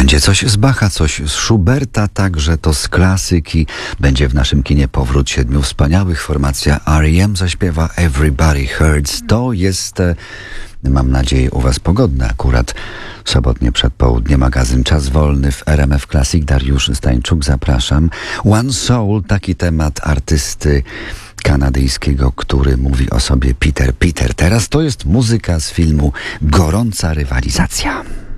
Będzie coś z Bacha, coś z Schuberta, także to z klasyki. Będzie w naszym kinie powrót 7 wspaniałych. Formacja R.E.M. zaśpiewa Everybody Hurts. To jest, mam nadzieję, u was pogodne akurat. Sobotnie przedpołudnie, magazyn Czas Wolny w RMF Classic. Dariusz Stańczuk, zapraszam. One Soul, taki temat artysty kanadyjskiego, który mówi o sobie Peter. Teraz to jest muzyka z filmu Gorąca rywalizacja.